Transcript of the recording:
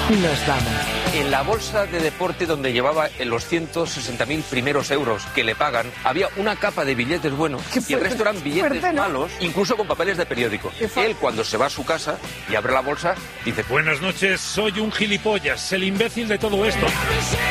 Nos vamos. En la bolsa de deporte donde llevaba los 160.000 primeros euros que le pagan, había una capa de billetes buenos y el resto eran billetes malos, incluso con papeles de periódico. Él, cuando se va a su casa y abre la bolsa, dice: buenas noches, soy un gilipollas, el imbécil de todo esto.